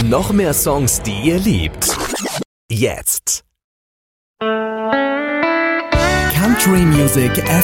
Noch mehr Songs, die ihr liebt. Jetzt. Country Music